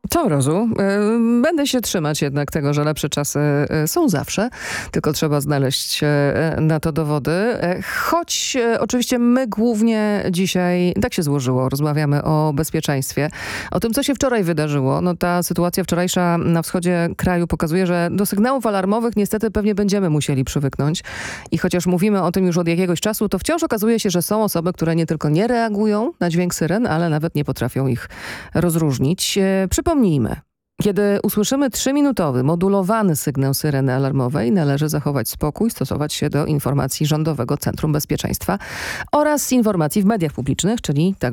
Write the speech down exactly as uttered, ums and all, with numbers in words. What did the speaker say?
Co mrozu. Będę się trzymać jednak tego, że lepsze czasy są zawsze, tylko trzeba znaleźć na to dowody. Choć oczywiście my głównie dzisiaj, tak się złożyło, rozmawiamy o bezpieczeństwie, o tym, co się wczoraj wydarzyło. No ta sytuacja wczorajsza na wschodzie kraju pokazuje, że do sygnałów alarmowych niestety pewnie będziemy musieli przywyknąć. I chociaż mówimy o tym już od jakiegoś czasu, to wciąż okazuje się, że są osoby, które nie tylko nie reagują na dźwięk syren, ale nawet nie potrafią ich rozróżnić. Przypomnijmy, kiedy usłyszymy trzyminutowy, modulowany sygnał syreny alarmowej, należy zachować spokój, stosować się do informacji Rządowego Centrum Bezpieczeństwa oraz informacji w mediach publicznych, czyli także